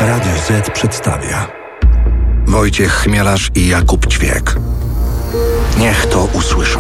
Radio Z przedstawia Wojciech Chmielarz i Jakub Ćwiek. Niech to usłyszą.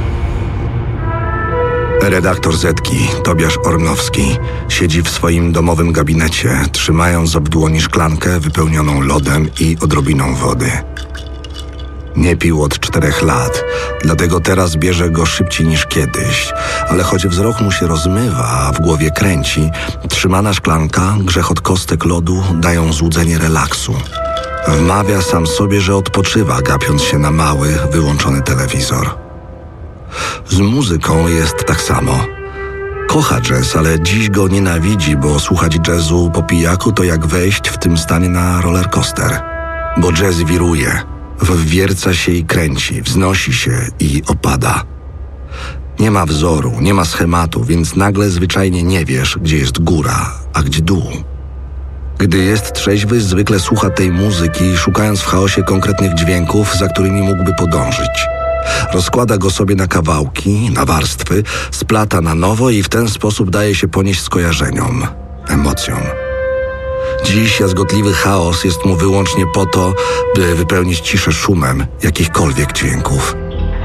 Redaktor Zetki, Tobiasz Ornowski, siedzi w swoim domowym gabinecie, trzymając w dłoni szklankę wypełnioną lodem i odrobiną wody. Nie pił od 4 lat, dlatego teraz bierze go szybciej niż kiedyś, ale choć wzrok mu się rozmywa, a w głowie kręci, trzymana szklanka, grzechot kostek lodu dają złudzenie relaksu. Wmawia sam sobie, że odpoczywa, gapiąc się na mały, wyłączony telewizor. Z muzyką jest tak samo. Kocha jazz, ale dziś go nienawidzi, bo słuchać jazzu po pijaku to jak wejść w tym stanie na rollercoaster. Bo jazz wiruje, wwierca się i kręci, wznosi się i opada. Nie ma wzoru, nie ma schematu, więc nagle zwyczajnie nie wiesz, gdzie jest góra, a gdzie dół. Gdy jest trzeźwy, zwykle słucha tej muzyki, szukając w chaosie konkretnych dźwięków, za którymi mógłby podążyć. Rozkłada go sobie na kawałki, na warstwy, splata na nowo i w ten sposób daje się ponieść skojarzeniom, emocjom. Dziś jazgotliwy chaos jest mu wyłącznie po to, by wypełnić ciszę szumem jakichkolwiek dźwięków.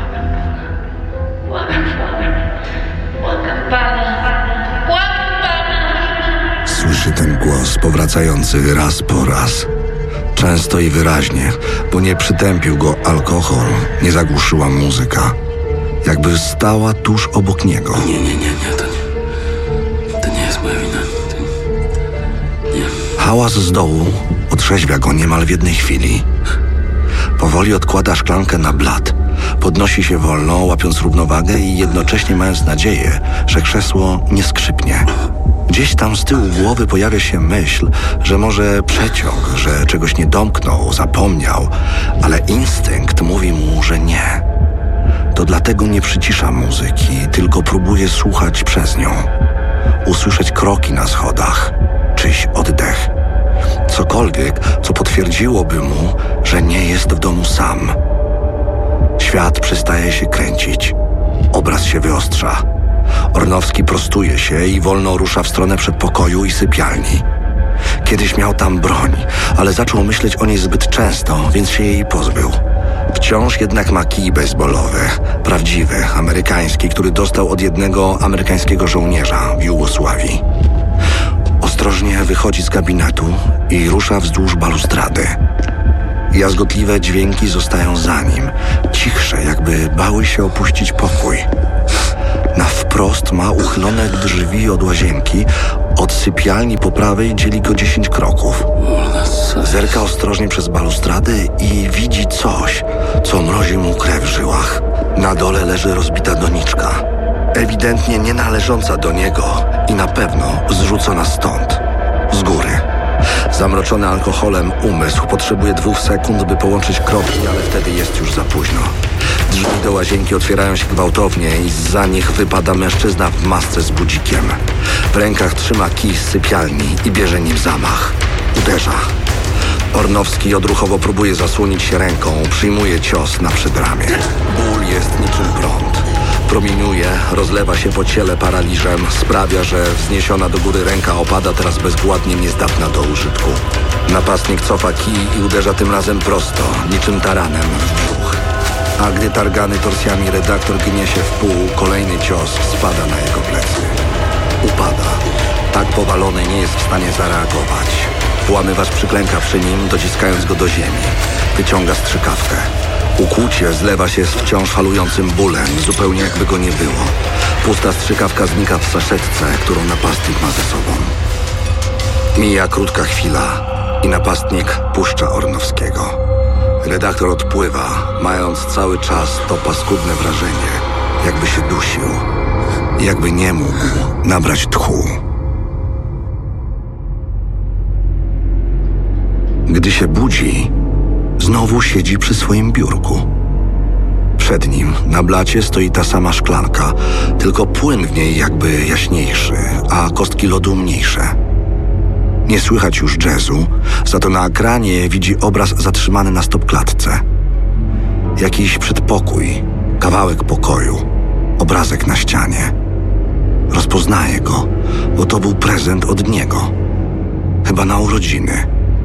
Słyszy ten głos powracający raz po raz. Często i wyraźnie, bo nie przytępił go alkohol, nie zagłuszyła muzyka. Jakby stała tuż obok niego. To nie jest moja wina. Nie. Hałas z dołu otrzeźwia go niemal w jednej chwili. Powoli odkłada szklankę na blat. Podnosi się wolno, łapiąc równowagę i jednocześnie mając nadzieję, że krzesło nie skrzypnie. Gdzieś tam z tyłu głowy pojawia się myśl, że może przeciąg, że czegoś nie domknął, zapomniał, ale instynkt mówi mu, że nie. To dlatego nie przycisza muzyki, tylko próbuje słuchać przez nią. Usłyszeć kroki na schodach, czyjś oddech. Cokolwiek, co potwierdziłoby mu, że nie jest w domu sam. Świat przestaje się kręcić. Obraz się wyostrza. Ornowski prostuje się i wolno rusza w stronę przedpokoju i sypialni. Kiedyś miał tam broń, ale zaczął myśleć o niej zbyt często, więc się jej pozbył. Wciąż jednak ma kij bejsbolowy, prawdziwy, amerykański, który dostał od jednego amerykańskiego żołnierza w Jugosławii. Ostrożnie wychodzi z gabinetu i rusza wzdłuż balustrady. Jazgotliwe dźwięki zostają za nim, cichsze, jakby bały się opuścić pokój. Na wprost ma uchylone drzwi od łazienki, od sypialni po prawej dzieli go 10 kroków. Zerka ostrożnie przez balustrady i widzi coś, co mrozi mu krew w żyłach. Na dole leży rozbita doniczka, ewidentnie nie należąca do niego i na pewno zrzucona stąd, z góry. Zamroczony alkoholem umysł potrzebuje 2 sekund, by połączyć kropki, ale wtedy jest już za późno. Drzwi do łazienki otwierają się gwałtownie i zza nich wypada mężczyzna w masce z budzikiem. W rękach trzyma kij z sypialni i bierze nim zamach. Uderza. Ornowski odruchowo próbuje zasłonić się ręką, przyjmuje cios na przedramię. Ból jest niczym prąd. Promieniuje, rozlewa się po ciele paraliżem, sprawia, że wzniesiona do góry ręka opada teraz bezwładnie niezdatna do użytku. Napastnik cofa kij i uderza tym razem prosto, niczym taranem w brzuch. A gdy targany torsjami redaktor gnie się w pół, kolejny cios spada na jego plecy. Upada. Tak powalony nie jest w stanie zareagować. Włamywacz przyklęka przy nim, dociskając go do ziemi. Wyciąga strzykawkę. Ukłucie zlewa się z wciąż falującym bólem, zupełnie jakby go nie było. Pusta strzykawka znika w saszetce, którą napastnik ma ze sobą. Mija krótka chwila i napastnik puszcza Ornowskiego. Redaktor odpływa, mając cały czas to paskudne wrażenie, jakby się dusił, jakby nie mógł nabrać tchu. Gdy się budzi, znowu siedzi przy swoim biurku. Przed nim na blacie stoi ta sama szklanka, tylko płyn w niej jakby jaśniejszy, a kostki lodu mniejsze. Nie słychać już jazzu, za to na ekranie widzi obraz zatrzymany na stopklatce. Jakiś przedpokój, kawałek pokoju, obrazek na ścianie. Rozpoznaje go, bo to był prezent od niego. Chyba na urodziny.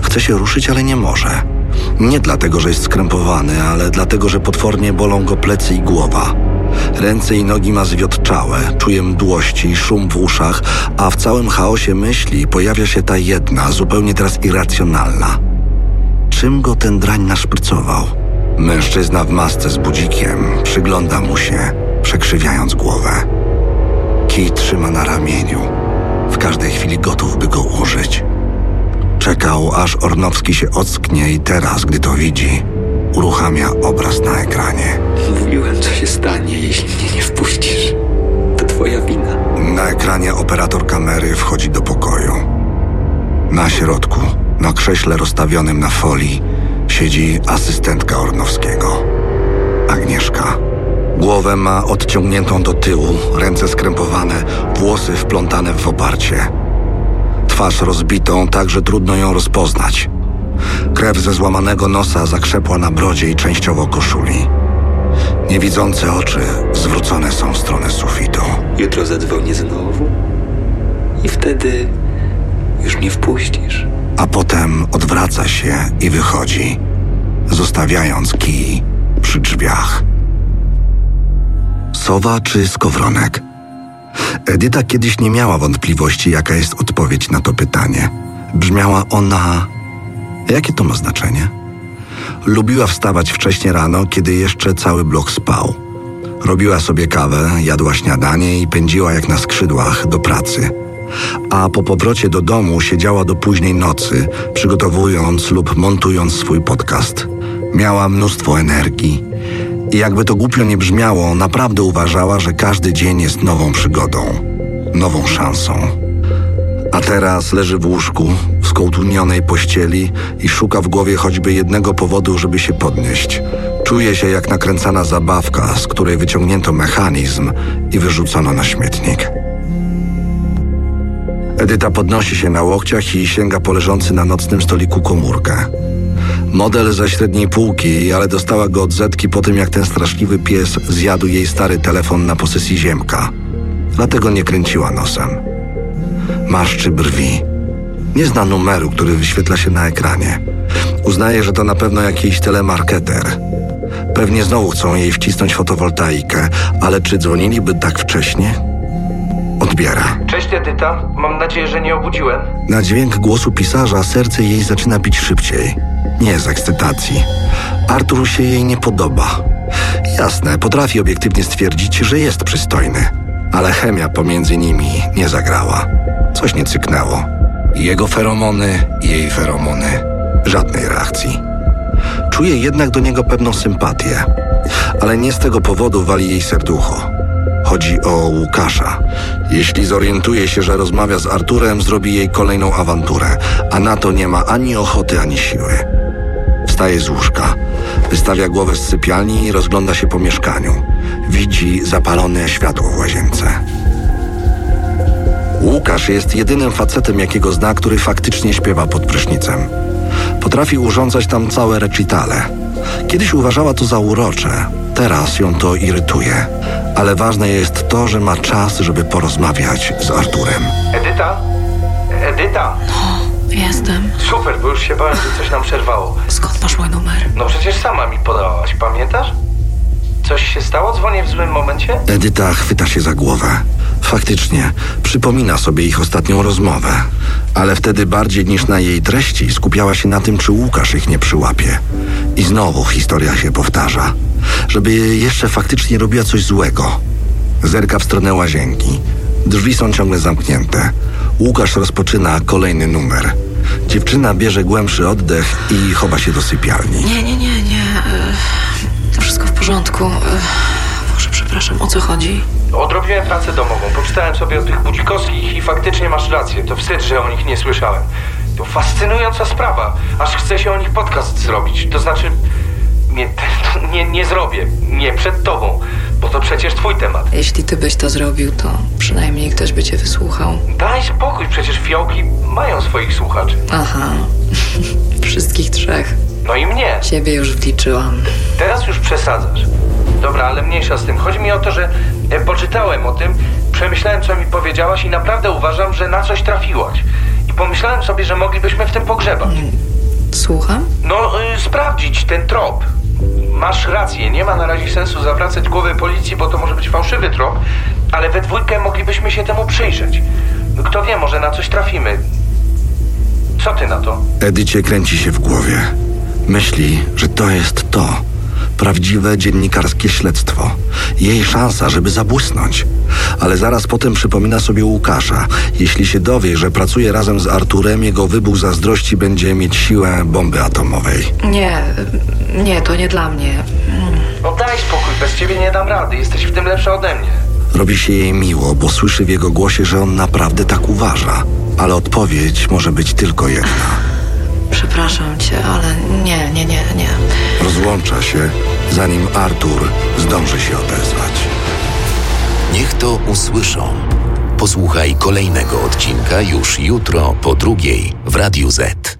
Chce się ruszyć, ale nie może. Nie dlatego, że jest skrępowany, ale dlatego, że potwornie bolą go plecy i głowa. Ręce i nogi ma zwiotczałe, czuje mdłości, szum w uszach, a w całym chaosie myśli pojawia się ta jedna, zupełnie teraz irracjonalna. Czym go ten drań naszprycował? Mężczyzna w masce z budzikiem przygląda mu się, przekrzywiając głowę. Kij trzyma na ramieniu, w każdej chwili gotów, by go użyć. Czekał, aż Ornowski się ocknie i teraz, gdy to widzi, uruchamia obraz na ekranie. Mówiłem, co się stanie, jeśli mnie nie wpuścisz. To twoja wina. Na ekranie operator kamery wchodzi do pokoju. Na środku, na krześle rozstawionym na folii, siedzi asystentka Ornowskiego. Agnieszka. Głowę ma odciągniętą do tyłu, ręce skrępowane, włosy wplątane w oparcie. Twarz rozbitą, tak że trudno ją rozpoznać. Krew ze złamanego nosa zakrzepła na brodzie i częściowo koszuli. Niewidzące oczy zwrócone są w stronę sufitu. Jutro zadzwonię znowu i wtedy już mnie wpuścisz. A potem odwraca się i wychodzi, zostawiając kij przy drzwiach. Sowa czy skowronek? Edyta kiedyś nie miała wątpliwości, jaka jest odpowiedź na to pytanie. Brzmiała ona... Jakie to ma znaczenie? Lubiła wstawać wcześnie rano, kiedy jeszcze cały blok spał. Robiła sobie kawę, jadła śniadanie i pędziła jak na skrzydłach do pracy. A po powrocie do domu siedziała do późnej nocy, przygotowując lub montując swój podcast. Miała mnóstwo energii i jakby to głupio nie brzmiało, naprawdę uważała, że każdy dzień jest nową przygodą, nową szansą. A teraz leży w łóżku, w skołtunionej pościeli i szuka w głowie choćby jednego powodu, żeby się podnieść. Czuje się jak nakręcana zabawka, z której wyciągnięto mechanizm i wyrzucono na śmietnik. Edyta podnosi się na łokciach i sięga po leżący na nocnym stoliku komórkę. Model ze średniej półki, ale dostała go od Zetki po tym, jak ten straszliwy pies zjadł jej stary telefon na posesji Ziemka. Dlatego nie kręciła nosem. Marszczy brwi. Nie zna numeru, który wyświetla się na ekranie. Uznaje, że to na pewno jakiś telemarketer. Pewnie znowu chcą jej wcisnąć fotowoltaikę, ale czy dzwoniliby tak wcześnie? Odbiera. Cześć Edyta, mam nadzieję, że nie obudziłem. Na dźwięk głosu pisarza serce jej zaczyna bić szybciej. Nie z ekscytacji. Artur się jej nie podoba. Jasne, potrafi obiektywnie stwierdzić, że jest przystojny. Ale chemia pomiędzy nimi nie zagrała. Coś nie cyknęło. Jego feromony, jej feromony. Żadnej reakcji. Czuje jednak do niego pewną sympatię. Ale nie z tego powodu wali jej serducho. Chodzi o Łukasza. Jeśli zorientuje się, że rozmawia z Arturem, zrobi jej kolejną awanturę, a na to nie ma ani ochoty, ani siły. Wstaje z łóżka, wystawia głowę z sypialni i rozgląda się po mieszkaniu. Widzi zapalone światło w łazience. Łukasz jest jedynym facetem, jakiego zna, który faktycznie śpiewa pod prysznicem. Potrafi urządzać tam całe recitale. Kiedyś uważała to za urocze, teraz ją to irytuje. Ale ważne jest to, że ma czas, żeby porozmawiać z Arturem. Edyta? Edyta? No, jestem. Super, bo już się bałem, że coś nam przerwało. Skąd masz mój numer? No przecież sama mi podałaś, pamiętasz? Coś się stało? Dzwonię w złym momencie? Edyta chwyta się za głowę. Faktycznie, przypomina sobie ich ostatnią rozmowę. Ale wtedy bardziej niż na jej treści skupiała się na tym, czy Łukasz ich nie przyłapie. I znowu historia się powtarza. Żeby jeszcze faktycznie robiła coś złego. Zerka w stronę łazienki. Drzwi są ciągle zamknięte. Łukasz rozpoczyna kolejny numer. Dziewczyna bierze głębszy oddech i chowa się do sypialni. Nie. Wszystko w porządku. Boże, przepraszam, o co chodzi? Odrobiłem pracę domową, poczytałem sobie o tych Budzikowskich i faktycznie masz rację. To wstyd, że o nich nie słyszałem. To fascynująca sprawa. Aż chce się o nich podcast zrobić. To znaczy... Nie zrobię. Nie przed tobą. Bo to przecież twój temat. Jeśli ty byś to zrobił, to przynajmniej ktoś by cię wysłuchał. Daj spokój, przecież fiołki mają swoich słuchaczy. Aha. Wszystkich trzech. No i mnie. Ciebie już wliczyłam. Teraz już przesadzasz. Dobra, ale mniejsza z tym. Chodzi mi o to, że poczytałem o tym, przemyślałem, co mi powiedziałaś i naprawdę uważam, że na coś trafiłaś. I pomyślałem sobie, że moglibyśmy w tym pogrzebać. Słucham? No, sprawdzić ten trop. Masz rację, nie ma na razie sensu zawracać głowy policji, bo to może być fałszywy trop, ale we dwójkę moglibyśmy się temu przyjrzeć. Kto wie, może na coś trafimy. Co ty na to? Edycie kręci się w głowie. Myśli, że to jest to. Prawdziwe dziennikarskie śledztwo. Jej szansa, żeby zabłysnąć. Ale zaraz potem przypomina sobie Łukasza. Jeśli się dowie, że pracuje razem z Arturem, jego wybuch zazdrości będzie mieć siłę bomby atomowej. Nie, to nie dla mnie. No daj spokój, bez ciebie nie dam rady. Jesteś w tym lepsza ode mnie. Robi się jej miło, bo słyszy w jego głosie, że on naprawdę tak uważa. Ale odpowiedź może być tylko jedna. Przepraszam cię, ale nie. Rozłącza się, zanim Artur zdąży się odezwać. Niech to usłyszą. Posłuchaj kolejnego odcinka już jutro po 2:00 w Radiu Z.